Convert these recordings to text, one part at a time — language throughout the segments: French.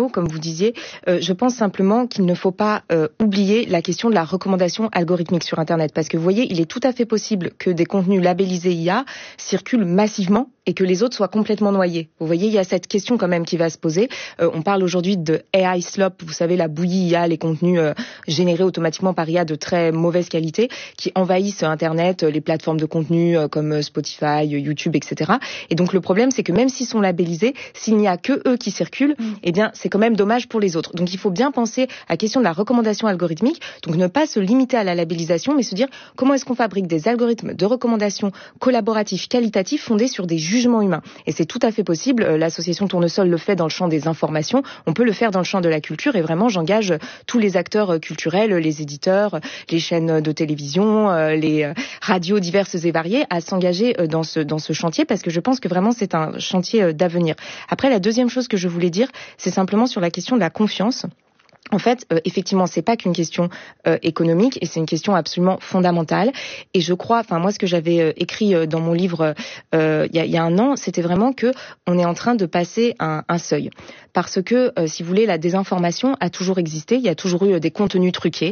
mots, comme vous disiez. Je pense simplement qu'il ne faut pas oublier la question de la recommandation algorithmique sur Internet. Parce que vous voyez, il est tout à fait possible que des contenus labellisés IA circulent massivement et que les autres soient complètement noyés. Vous voyez, il y a cette question quand même qui va se poser. On parle aujourd'hui de AI slop, vous savez, la bouillie IA, les contenus générés automatiquement par IA de très mauvaise qualité, qui envahissent Internet, les plateformes de contenu comme Spotify, YouTube, etc. Et donc le problème, c'est que même s'ils sont labellisés, s'il n'y a que eux qui circulent, eh bien, c'est quand même dommage pour les autres. Donc il faut bien penser à la question de la recommandation algorithmique, donc ne pas se limiter à la labellisation, mais se dire comment est-ce qu'on fabrique des algorithmes de recommandation collaboratifs, qualitatifs, fondés sur des jugements humains. Et c'est tout à fait possible. L'association Tournesol le fait dans le champ des informations. On peut le faire dans le champ de la culture. Et vraiment, j'engage tous les acteurs culturels, les éditeurs, les chaînes de télévision, les radios diverses et variées à s'engager dans ce chantier parce que je pense que vraiment c'est un chantier d'avenir. Après, la deuxième chose que je voulais dire, c'est simplement sur la question de la confiance. En fait, effectivement, c'est pas qu'une question économique et c'est une question absolument fondamentale. Et je crois, moi, ce que j'avais écrit dans mon livre il y a un an, c'était vraiment que on est en train de passer un seuil. Parce que, si vous voulez, la désinformation a toujours existé. Il y a toujours eu des contenus truqués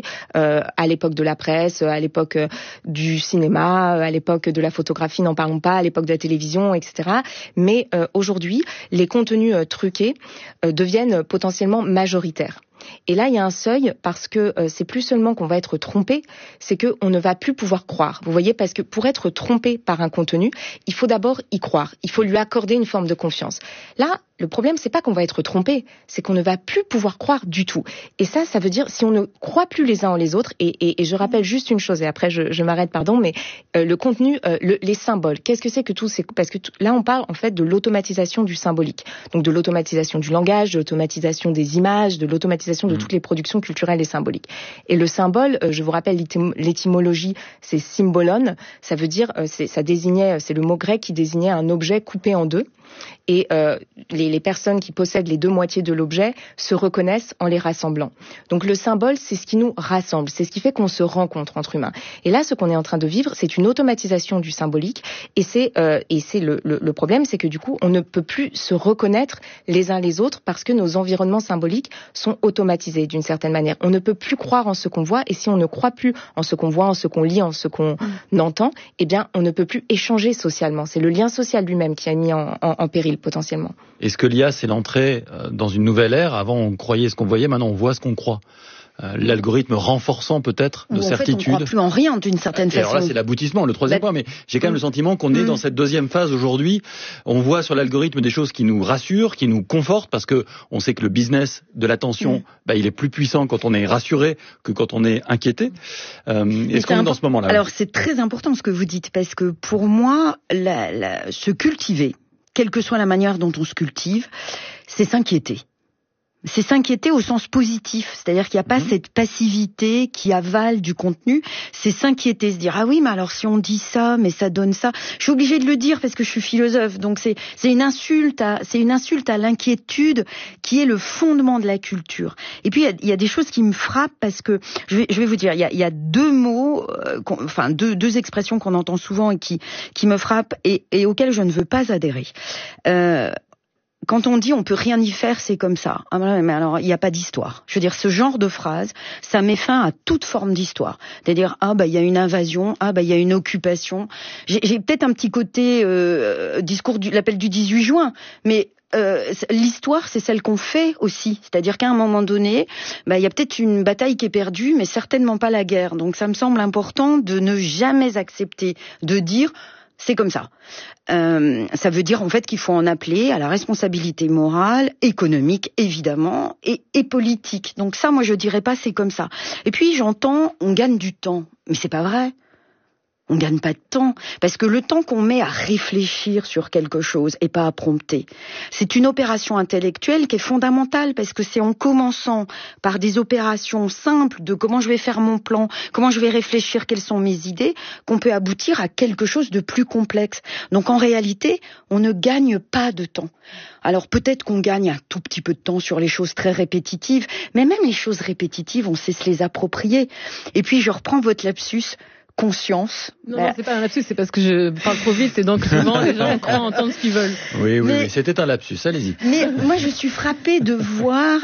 à l'époque de la presse, à l'époque du cinéma, à l'époque de la photographie, n'en parlons pas, à l'époque de la télévision, etc. Mais aujourd'hui, les contenus truqués deviennent potentiellement majoritaires. Et là, il y a un seuil parce que c'est plus seulement qu'on va être trompé, c'est que on ne va plus pouvoir croire. Vous voyez, parce que pour être trompé par un contenu, il faut d'abord y croire. Il faut lui accorder une forme de confiance. Là, le problème, c'est pas qu'on va être trompé, c'est qu'on ne va plus pouvoir croire du tout. Et ça veut dire si on ne croit plus les uns en les autres. Et je rappelle juste une chose, et après je m'arrête, pardon, mais le contenu, les symboles. Qu'est-ce que c'est que tout? C'est parce que là, on parle en fait de l'automatisation du symbolique, donc de l'automatisation du langage, de l'automatisation des images, de l'automatisation de toutes les productions culturelles et symboliques. Et le symbole, je vous rappelle l'étymologie, c'est symbolon. Ça veut dire, c'est le mot grec qui désignait un objet coupé en deux. Et les personnes qui possèdent les deux moitiés de l'objet se reconnaissent en les rassemblant. Donc le symbole, c'est ce qui nous rassemble, c'est ce qui fait qu'on se rencontre entre humains. Et là, ce qu'on est en train de vivre, c'est une automatisation du symbolique. Et c'est le problème, c'est que du coup, on ne peut plus se reconnaître les uns les autres parce que nos environnements symboliques sont automatisés d'une certaine manière. On ne peut plus croire en ce qu'on voit, et si on ne croit plus en ce qu'on voit, en ce qu'on lit, en ce qu'on entend, eh bien, on ne peut plus échanger socialement. C'est le lien social lui-même qui est mis en péril potentiellement. Est-ce que l'IA, c'est l'entrée dans une nouvelle ère? Avant, on croyait ce qu'on voyait, maintenant on voit ce qu'on croit. L'algorithme renforçant peut-être de certitudes. En fait, on ne croit plus en rien d'une certaine façon. Alors là, c'est l'aboutissement, le troisième point. Mais j'ai quand même le sentiment qu'on est dans cette deuxième phase aujourd'hui. On voit sur l'algorithme des choses qui nous rassurent, qui nous confortent, parce que on sait que le business de l'attention, il est plus puissant quand on est rassuré que quand on est inquiété. Est-ce qu'on est dans ce moment-là? Alors c'est très important ce que vous dites, parce que pour moi, se cultiver, quelle que soit la manière dont on se cultive, c'est s'inquiéter. C'est s'inquiéter au sens positif, c'est-à-dire qu'il n'y a pas cette passivité qui avale du contenu, c'est s'inquiéter, se dire ah oui mais alors si on dit ça, mais ça donne ça, je suis obligée de le dire parce que je suis philosophe, donc c'est une insulte à l'inquiétude qui est le fondement de la culture. Et puis il y a des choses qui me frappent parce que je vais vous dire, il y a deux mots, deux expressions qu'on entend souvent et qui me frappent et auxquelles je ne veux pas adhérer. Quand on dit on peut rien y faire, c'est comme ça. Ah, mais alors il n'y a pas d'histoire. Je veux dire, ce genre de phrase, ça met fin à toute forme d'histoire. C'est-à-dire il y a une invasion, il y a une occupation. J'ai peut-être un petit côté discours l'appel du 18 juin, mais l'histoire, c'est celle qu'on fait aussi. C'est-à-dire qu'à un moment donné, il y a peut-être une bataille qui est perdue, mais certainement pas la guerre. Donc ça me semble important de ne jamais accepter de dire c'est comme ça. Ça veut dire en fait qu'il faut en appeler à la responsabilité morale, économique évidemment, et politique. Donc ça, moi je dirais pas c'est comme ça. Et puis j'entends on gagne du temps, mais c'est pas vrai. On gagne pas de temps, parce que le temps qu'on met à réfléchir sur quelque chose et pas à prompter, c'est une opération intellectuelle qui est fondamentale, parce que c'est en commençant par des opérations simples de comment je vais faire mon plan, comment je vais réfléchir, quelles sont mes idées, qu'on peut aboutir à quelque chose de plus complexe. Donc en réalité, on ne gagne pas de temps. Alors peut-être qu'on gagne un tout petit peu de temps sur les choses très répétitives, mais même les choses répétitives, on sait se les approprier. Et puis je reprends votre lapsus, conscience. Non, c'est pas un lapsus, c'est parce que je parle trop vite et donc souvent les gens croient entendre ce qu'ils veulent. Oui, c'était un lapsus, allez-y. Mais moi je suis frappée de voir